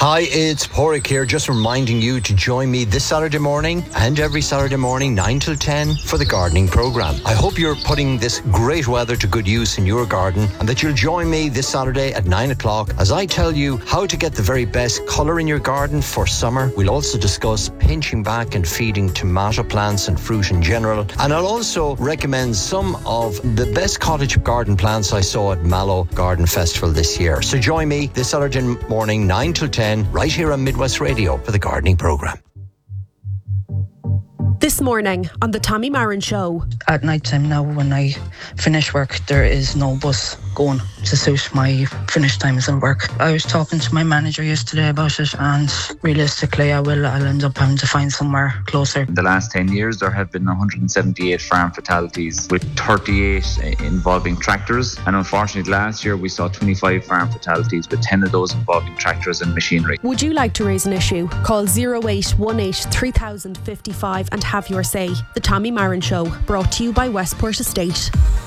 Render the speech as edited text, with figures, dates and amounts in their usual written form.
Hi, it's Porrick here, just reminding you to join me this Saturday morning and every Saturday morning 9 till 10 for the gardening programme. I hope you're putting this great weather to good use in your garden and that you'll join me this Saturday at 9 o'clock as I tell you how to get the very best colour in your garden for summer. We'll also discuss pinching back and feeding tomato plants and fruit in general. And I'll also recommend some of the best cottage garden plants I saw at Mallow Garden Festival this year. So join me this Saturday morning 9 till 10 right here on Midwest Radio for the gardening programme. This morning on the Tommy Marin Show. At night time now, when I finish work, there is no bus going to suit my finish times at work. I was talking to my manager yesterday about it, and realistically I'll end up having to find somewhere closer. In the last 10 years there have been 178 farm fatalities, with 38 involving tractors, and unfortunately last year we saw 25 farm fatalities, with 10 of those involving tractors and machinery. Would you like to raise an issue? Call 0818 3055 and have your say. The Tommy Marin Show, brought to you by Westport Estate.